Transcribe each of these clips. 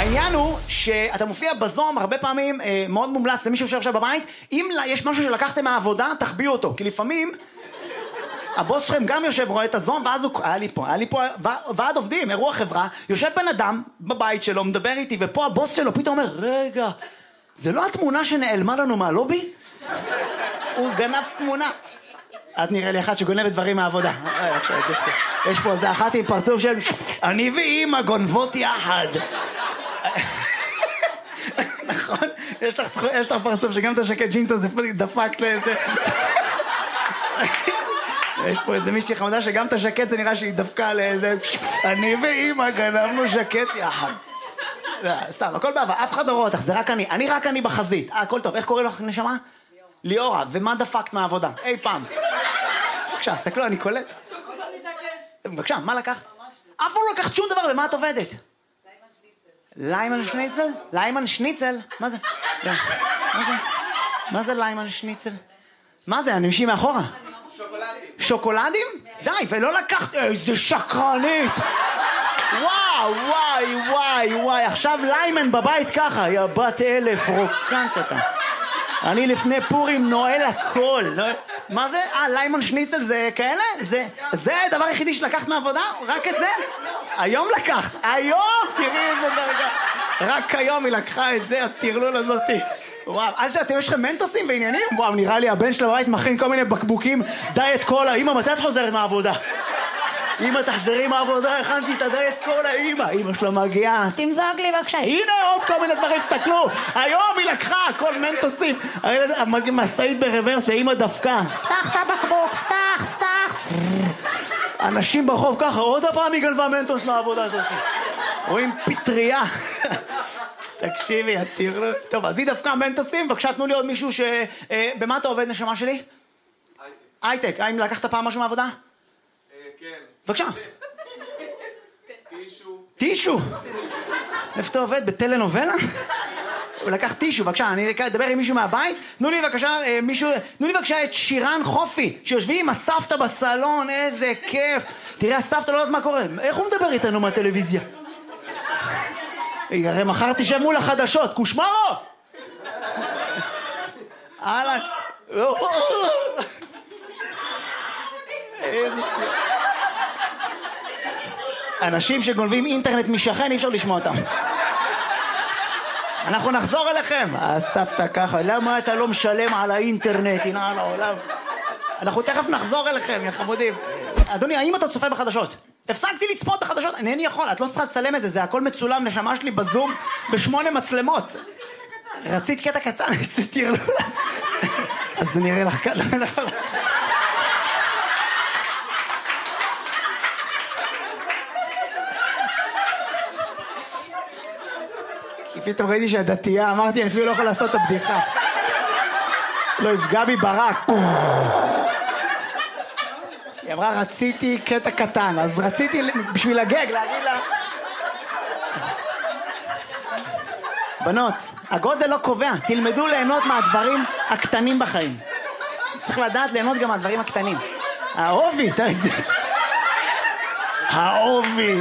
העניין הוא שאתה מופיע בזום הרבה פעמים, מאוד מומלץ למי שיושב עכשיו בבית, אם יש משהו שלקחתם מהעבודה, תחביאו אותו, כי לפעמים הבוס שלכם גם יושב, רואה את הזום, ואז הוא, היה לי פה ועד עובדים, אירוע חברה, יושב בן אדם בבית שלו, מדבר איתי, ופה הבוס שלו פתאום אומר, רגע, זה לא התמונה שנעלמה לנו מהלובי? הוא גנב תמונה. את נראה לי אחת שגונבת דברים מהעבודה. יש פה איזה אחת עם פרצוף של אני ואמא גונבות יחד. נכון? יש לך פרצוף שגם את השקט ג'ינס הזה דפק לאיזה... יש פה איזה מישהי חמודה שגם את השקט זה נראה שהיא דפקה לאיזה אני ואמא גנבנו שקט יחד. סתם, הכל בעבר, אף אחד לא רואה אותך, זה רק אני רק אני בחזית. הכל טוב, איך קוראים לך נשמה? ליאורה, ומה דפקת מהעבודה? אי פעם. בבקשה, תסתכלו, אני קולט. שוקולד מתעקש. בבקשה, מה לקחת? אף פעם לא לקחת שום דבר, במה את עובדת? ליימן שניצל? ליימן שניצל? מה זה? מה זה ליימן שניצל? מה זה? אני משי מאחורה? שוקולדים. שוקולדים? די, ולא לקחת... איזה שקרנית! וואי, עכשיו ליימן בבית ככה, יא בת אלף, רוקנת אתה. אני לפני פורים נועל הכל. מה זה? ליימן שניצל זה כאלה? זה הדבר היחידי שלקחת מהעבודה? רק את זה? היום לקחת. היום! תראי איזה דרגה. רק היום היא לקחה את זה, הטרלול הזאתי. וואו, אז שאתם יש לכם מנטוסים בעניינים? וואו, נראה לי הבן שלה בבית מכין כל מיני בקבוקים דיאט קולה. אמא, מתי את חוזרת מהעבודה? אמא, תחזרי מהעבודה, הכנתי את הדיאט קולה. אמא שלו מגיעה, תמזוג לי בבקשה. הנה עוד כל מיני דברים, תסתכלו. היום היא לקחה כל מנטוסים. מסעית ברוורס שאמא דפקה. פתח את הבקבוק, פתח. אנשים ברחוב ככה, עוד הפעם היא גנבה מנטוס מהעבודה הזאת. רואים פטריה. תקשיבי, תראו. טוב, אז היא דווקא מנטוסים, בבקשה תנו לי עוד מישהו ש... במה אתה עובד נשמה שלי? הייטק. האם לקחת פעם משהו מהעבודה? כן. בבקשה. טישו. איפה אתה עובד? בטלנובלה? הוא לקח טישו, בבקשה, אני אדבר עם מישהו מהבית. תנו לי בבקשה את שירן חופי, שיושבים עם הסבתא בסלון, איזה כיף. תראה, הסבתא לא יודעת מה קורה. איך הוא מדבר איתנו מהטלוויזיה? הרי מחר תשב מול החדשות, קושמרו! אהלן. איזה כיף. אנשים שגונבים אינטרנט משכן, אי אפשר לשמוע אותם. אנחנו נחזור אליכם. הסבתא ככה, למה אתה לא משלם על האינטרנט? הנה על העולם. אנחנו תכף נחזור אליכם, יא חמודים. אדוני, האם אתה צופה בחדשות? הפסקתי לצפות בחדשות, אינני יכול, את לא צריכה לצלם את זה, זה הכל מצולם, נשמה שלי בזום, ב8 מצלמות. רצית קטע קטן, תראו לה. אז זה נראה לך כאן, לא יכול. כי פתאום ראיתי שהדתייה, אמרתי, אני אפילו לא יכול לעשות את הבדיחה. לא יפגע בי ברק. היא אמרה, רציתי קטע קטן, אז רציתי בשביל הגג להגיד לה... בנות, הגודל לא קובע, תלמדו ליהנות מהדברים הקטנים בחיים. צריך לדעת ליהנות גם מהדברים הקטנים. האובי, תראי זה. האובי.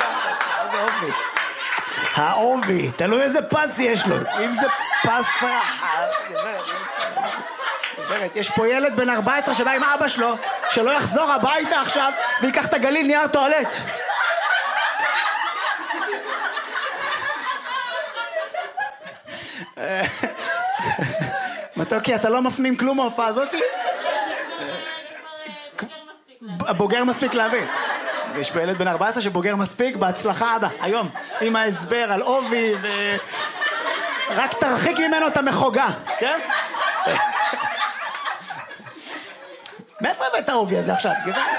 האובי, תלוי איזה פס יש לו. אם זה פס רחב. יש פה ילד בן 14 שבא עם אבא שלו, שלא יחזור הביתה עכשיו ויקח את הגליל נייר טואלט. מתוקי, אתה לא מפנים כלום מההופעה הזאת? הבוגר מספיק להבין. יש פה ילד בן 14 שבוגר מספיק, בהצלחה עדה, היום, עם ההסבר על אובי רק תרחיק ממנו את המחוגה, כן? מאיפה הבאת האובי הזה עכשיו?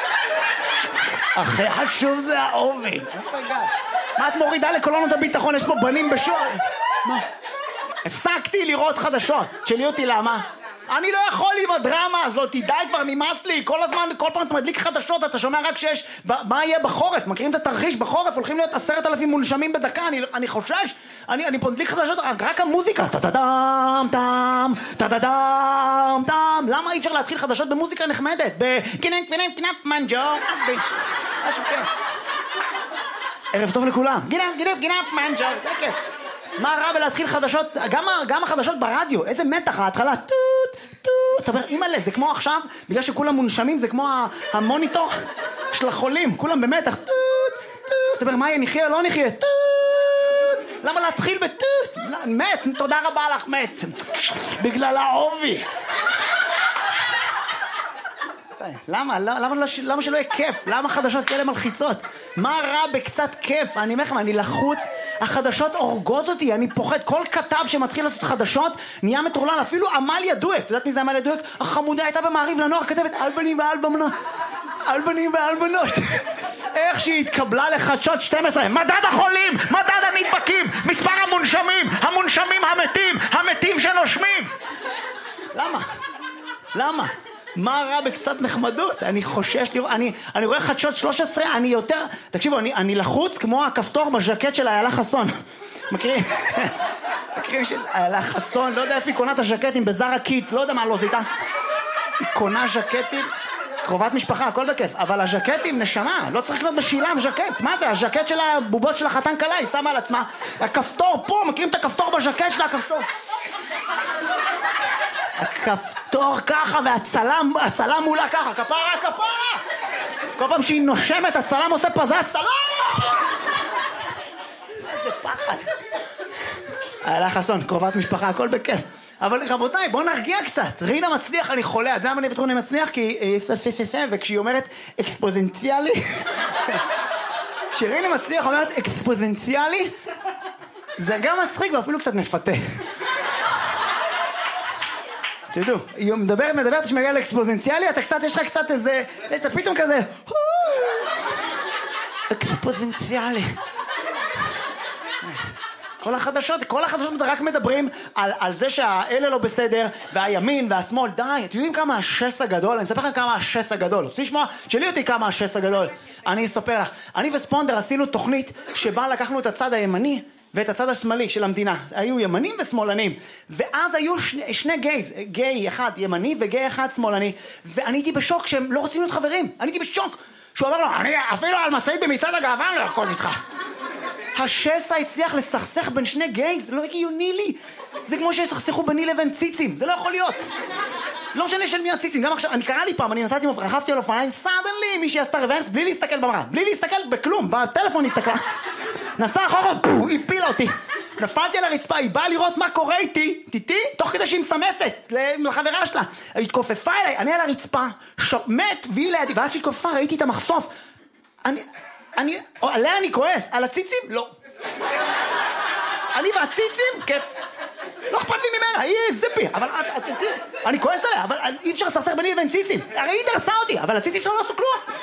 הכי חשוב זה האובי. מה את מורידה לקולונות הביטחון? יש פה בנים בשור. מה? הפסקתי לראות חדשות. תשאלי אותי למה? אני לא יכול עם הדרמה הזאת, די כבר, נמאס לי. כל הזמן, כל פעם אתה מדליק חדשות, אתה שומע רק שיש... מה יהיה בחורף? מכירים את התרחיש בחורף? הולכים להיות 10,000 מונשמים בדקה. אני חושש. אני פה מדליק חדשות, רק המוזיקה. טה-טה-דם, טם, טה-טה-דם, טם. למה אי אפשר להתחיל חדשות במוזיקה נחמדת? בקינק, קינק, קינק, מנג'ו. משהו כן. ערב טוב לכולם. גינה, מנג'ר, זה כיף. מה רע בלהתחיל חדשות, גם החדשות ברדיו, איזה מתח, ההתחלה, טוט, אתה אומר, אימא'לה, זה כמו עכשיו, בגלל שכולם מונשמים, זה כמו המוניטור של החולים, כולם במתח, טוט, אתה אומר, מה יהיה, נחיה או לא נחיה, טוט, למה להתחיל בטוט, מת, תודה רבה לך, מת, בגלל העובי. למה שלא יהיה כיף? למה חדשות כאלה מלחיצות? מה רע בקצת כיף? אני אומר לכם, אני לחוץ, החדשות הורגות אותי, אני פוחד. כל כתב שמתחיל לעשות חדשות נהיה מטורלל, אפילו עמליה דואק. אתה יודעת מי זה עמליה דואק? החמודה הייתה במעריב לנוער, כתבת על בנים ועל בנות, על בנים ועל בנות. איך שהיא התקבלה לחדשות 12, מדד החולים, מדד הנדבקים, מספר המונשמים, המונשמים המתים שנושמים. למה? מה רע בקצת נחמדות? אני חושש, אני רואה חדשות 13, אני יותר, תקשיבו, אני לחוץ כמו הכפתור בז'קט של איילה חסון. מכירים? מכירים של איילה חסון, לא יודע איפה היא קונה את הז'קטים, בזרה קיטס, לא יודע מה לא זה איתה. היא קונה ז'קטים, קרובת משפחה, הכל בכיף, אבל הז'קטים נשמה, לא צריך לקנות בשילם ז'קט, מה זה? הז'קט של הבובות של החתן קלה, היא שמה על עצמה, הכפתור פה, מכירים את הכפתור בז'קט שלה, הכפתור ככה, והצלם מולה ככה, כפרה! כל פעם שהיא נושמת, הצלם עושה פזץ, לא! איזה פחד. איילה חסון, קרובת משפחה, הכל בכיף. אבל רבותיי, בואו נרגיע קצת. רינה מצליח, אני חולה. אדם אני בטוח אני מצליח, כי וכשהיא אומרת אקספוזנציאלי, כשרינה מצליח אומרת אקספוזנציאלי, זה גם מצחיק ואפילו קצת מפתה. תדעו, היא מדברת שמגיע לאקספוזנציאלי, אתה קצת, יש לך קצת איזה, אתה פתאום כזה, אקספוזנציאלי. כל החדשות רק מדברים על זה שהאלה לא בסדר, והימין והשמאל, די, אתם יודעים כמה השס הגדול? אני אספר לכם כמה השס הגדול. רוצים לשמוע? תשאלי אותי כמה השס הגדול. אני אספר לך. אני וספונדר עשינו תוכנית שבה לקחנו את הצד הימני, ואת הצד השמאלי של המדינה. היו ימנים ושמאלנים. ואז היו שני גייז, גיי אחד ימני וגיי אחד שמאלני. ואני הייתי בשוק שהם לא רוצים להיות חברים. אני הייתי בשוק. שהוא אמר לו, אני אפילו על משאית במצעד הגאווה אני לא יכול איתך. השסע הצליח לסכסך בין שני גייז, לא הגיוני לי. זה כמו שסכסכו ביני לבין ציצים, זה לא יכול להיות. לא משנה של מי הציצים, גם עכשיו, אני קרא לי פעם, אני נסעתי, רכבתי על אופניים, סדנלי, מישהי עשתה רוורס, בלי להסתכל במראה, בלי להסתכל בכלום, בטלפון הסתכלה. נסע אחורה, הפילה אותי. נפלתי על הרצפה, היא באה לראות מה קורה איתי, תוך כדי שהיא מסמסת לחברה שלה. היא התכופפה אליי, אני על הרצפה, מת, והיא לידי, ואז שהיא התכופפה, ראיתי את המחשוף. עליה אני כועס, על הציצים? לא. אני והציצים? כיף. לא אכפת לי ממנה, היא זיפי, אבל אני כועס עליה, אבל אי אפשר לסכסך ביני לבין ציצים. הרי היא דרסה אותי, אבל הציצים שלו לא עשו כלום.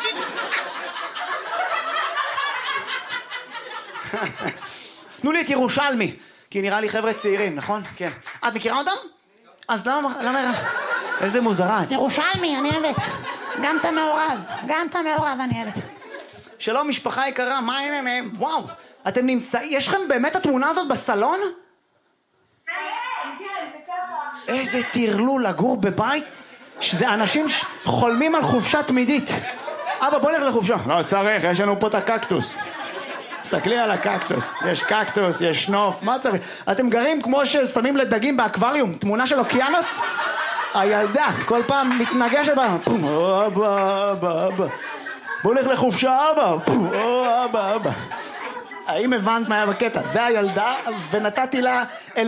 תנו לי את ירושלמי, כי נראה לי חבר'ה צעירים, נכון? כן. את מכירה אותם? אז למה? איזה מוזרה. ירושלמי, אני אוהבת. גם את המעורב אני אוהבת. שלום משפחה יקרה, מה העניינים? וואו, אתם נמצאים, יש לכם באמת התמונה הזאת בסלון? כן, זה ככה. איזה תרלו לגור בבית, שזה אנשים חולמים על חופשה תמידית. אבא בוא נלך לחופשה. לא צריך, יש לנו פה את הקקטוס. תסתכלי על הקקטוס, יש קקטוס, יש נוף, מה צריך? אתם גרים כמו ששמים לדגים באקווריום, תמונה של אוקיינוס? הילדה, כל פעם מתנגשת בה, אבא. בוא נלך לחופשה אבא. האם הבנת מה היה בקטע? זה הילדה ונתתי לה